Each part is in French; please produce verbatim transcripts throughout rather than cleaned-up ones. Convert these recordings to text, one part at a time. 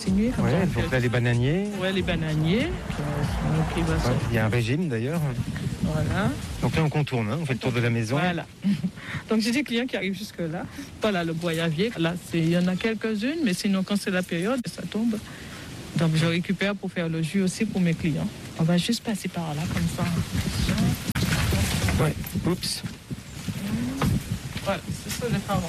continuer. Ouais, on donc fait- là, les bananiers. Ouais, les bananiers. Donc, il va se- Ouais, il y a un régime d'ailleurs. Voilà. Donc là, on contourne, hein, on fait le tour de la maison. Voilà. Donc j'ai des clients qui arrivent jusque-là. Voilà le boyavier. Là, c'est- il y en a quelques-unes, mais sinon, quand c'est la période, ça tombe. Donc je récupère pour faire le jus aussi pour mes clients. On va juste passer par là, comme ça. Ouais. Oups. Voilà, c'est ça les parents.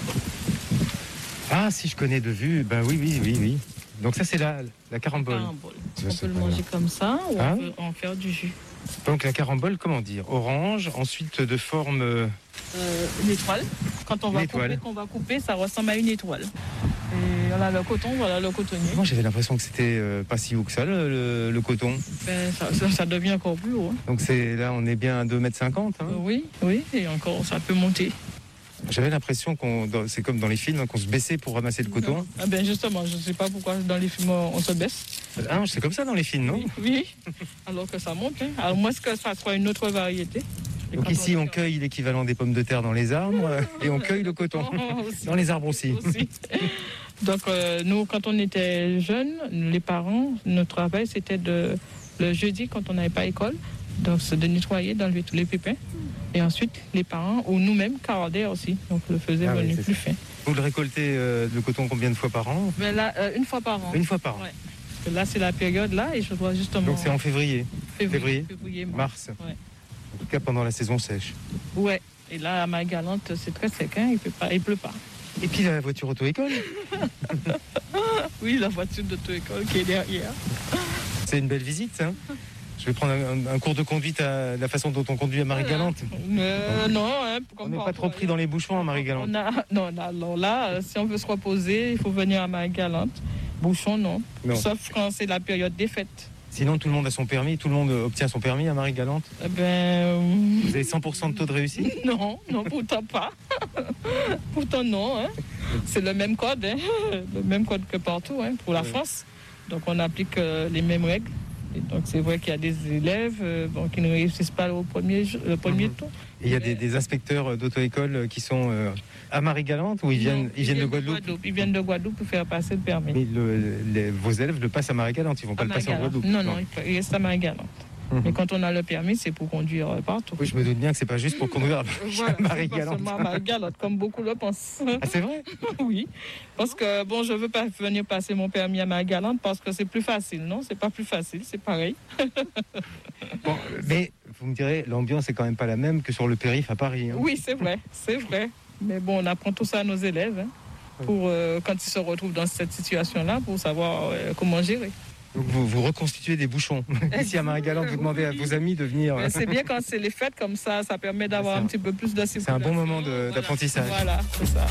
Ah, si je connais de vue, ben oui, oui, oui, oui. Donc ça, c'est la, la carambole. Carambole. Ça, On c'est peut le pas manger mal. comme ça ou Ah. on peut en faire du jus. Donc la carambole, comment dire? Orange, ensuite de forme... euh, Euh, une étoile. Quand on Une va étoile. couper, qu'on va couper, ça ressemble à une étoile. Et voilà le coton, voilà le cotonnier. Moi, j'avais l'impression que c'était euh, pas si haut que ça, le, le- le coton. Ben, ça, ça- ça devient encore plus haut. hein. Donc c'est là, on est bien à deux mètres cinquante. Hein. Euh, oui, oui, et encore, ça peut monter. J'avais l'impression qu'on, dans- c'est comme dans les films, hein, qu'on se baissait pour ramasser le coton. Ah ben justement, je ne sais pas pourquoi dans les films on se baisse. Ah, c'est comme ça dans les films, non? Oui, alors que ça monte. Hein. Alors moins que ça soit une autre variété. Et Donc quand ici, on est- cueille l'équivalent des pommes de terre dans les arbres euh, et on cueille le coton Aussi. dans les arbres aussi. Aussi. Donc euh, nous, quand on était jeunes, les parents, notre travail c'était de le jeudi quand on n'avait pas école, donc c'est de nettoyer, d'enlever tous les pépins. Et ensuite, les parents ou nous-mêmes caroder aussi, donc le faisait Ah oui, venir c'est plus ça. fin. Vous le récoltez euh, le coton combien de fois par an? Mais là, euh, une fois par an. Une fois par an. Ouais. Parce que là, c'est la période là et je dois justement. Donc c'est en février, février, février, mars. Ouais. En tout cas pendant la saison sèche. Ouais. Et là, à Marie-Galante, c'est très sec, hein, il peut pas, il pleut pas. Et puis la voiture auto-école, Oui, la voiture d'auto-école qui est derrière. c'est une belle visite. Hein. Je vais prendre un, un cours de conduite à la façon dont on conduit à Marie-Galante. Euh, non, hein, On comme n'est pas partout trop pris dans les bouchons à Marie-Galante. On a, non, non, alors là, euh, si on veut se reposer, il faut venir à Marie-Galante. Bouchon, non. Non. Sauf quand c'est la période des fêtes. Sinon, tout le monde a son permis, tout le monde obtient son permis à Marie-Galante. Eh ben, euh, Vous avez cent pour cent de taux de réussite? non, non, pourtant pas. Pourtant non, hein. C'est le même code, hein. Le même code que partout, hein, pour la Ouais. France. Donc on applique euh, les mêmes règles. Et donc c'est vrai qu'il y a des élèves euh, bon, qui ne réussissent pas au premier, jo- le premier Mhm. tour. Et il y a des, des inspecteurs d'auto-école qui sont euh, à Marie-Galante ou ils viennent, Non, ils viennent de Guadeloupe? Ils viennent de Guadeloupe pour faire passer le permis. Mais le- les- vos élèves le passent à Marie-Galante, ils vont pas À le passer en Marie-Galante. Guadeloupe. Non, non, il peut- il reste à Marie-Galante. Mhm. Mais quand on a le permis, c'est pour conduire euh, partout. Oui, je me doute bien que c'est pas juste pour conduire à Voilà, c'est pas Marie-Galante. seulement à Marie-Galante, comme beaucoup le pensent. Ah, c'est vrai? Oui, parce que bon, je veux pas venir passer mon permis à Marie-Galante parce que c'est plus facile, non? C'est pas plus facile, c'est pareil. Bon, mais vous me direz, l'ambiance est quand même pas la même que sur le périph' à Paris. Hein. Oui, c'est vrai, c'est vrai. Mais bon, on apprend tout ça à nos élèves hein, pour euh, quand ils se retrouvent dans cette situation-là, pour savoir euh, comment gérer. Donc vous, vous reconstituez des bouchons. Ici à Marie-Galante, vous demandez à vos amis de venir. Mais c'est bien quand c'est les fêtes comme ça, ça permet d'avoir C'est un un- petit peu plus de C'est un bon moment de- Voilà. d'apprentissage. Voilà, c'est ça.